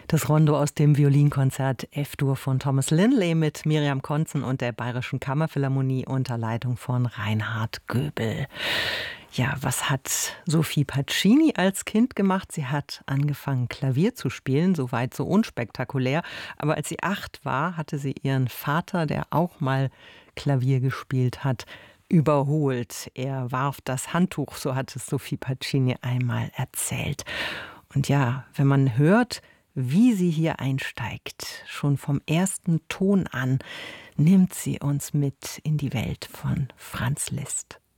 Das Rondo aus dem Violinkonzert F-Dur von Thomas Lindley mit Miriam Konzen und der Bayerischen Kammerphilharmonie unter Leitung von Reinhard Göbel. Ja, was hat Sophie Pacini als Kind gemacht? Sie hat angefangen, Klavier zu spielen, soweit so unspektakulär. Aber als sie 8 war, hatte sie ihren Vater, der auch mal Klavier gespielt hat, überholt. Er warf das Handtuch, so hat es Sophie Pacini einmal erzählt. Und ja, wenn man hört, wie sie hier einsteigt, schon vom ersten Ton an, nimmt sie uns mit in die Welt von Franz Liszt.